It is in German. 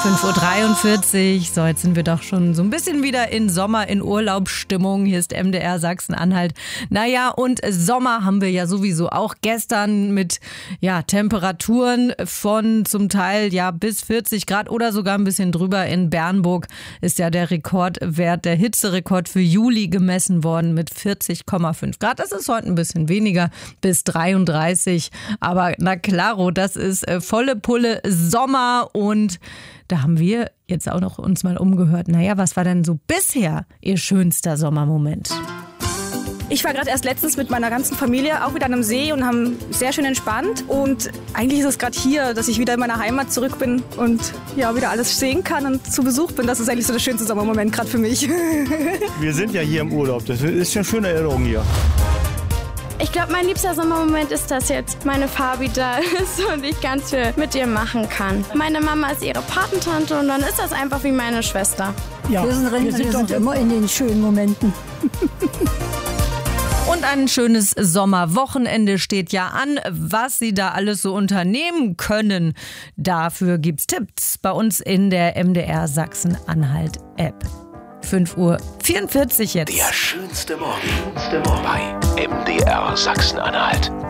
5:43 Uhr. So, jetzt sind wir doch schon so ein bisschen wieder in Sommer, in Urlaubsstimmung. Hier ist MDR Sachsen-Anhalt. Naja, und Sommer haben wir ja sowieso auch gestern mit Temperaturen von zum Teil bis 40 Grad oder sogar ein bisschen drüber. In Bernburg ist ja der Rekordwert, der Hitzerekord für Juli gemessen worden mit 40,5 Grad. Das ist heute ein bisschen weniger, bis 33. Aber na klaro, das ist volle Pulle Sommer und da haben wir jetzt auch noch uns mal umgehört. Naja, was war denn so bisher Ihr schönster Sommermoment? Ich war gerade erst letztens mit meiner ganzen Familie auch wieder an einem See und haben sehr schön entspannt. Und eigentlich ist es gerade hier, dass ich wieder in meiner Heimat zurück bin und wieder alles sehen kann und zu Besuch bin. Das ist eigentlich so der schönste Sommermoment gerade für mich. Wir sind ja hier im Urlaub. Das ist eine schöne Erinnerung hier. Ich glaube, mein liebster Sommermoment ist, dass jetzt meine Fabi da ist und ich ganz viel mit ihr machen kann. Meine Mama ist ihre Patentante und dann ist das einfach wie meine Schwester. Ja, wir sind immer in den schönen Momenten. Und ein schönes Sommerwochenende steht ja an. Was Sie da alles so unternehmen können, dafür gibt's Tipps bei uns in der MDR Sachsen-Anhalt-App. 5:44 Uhr jetzt. Der schönste Morgen bei MDR Sachsen-Anhalt.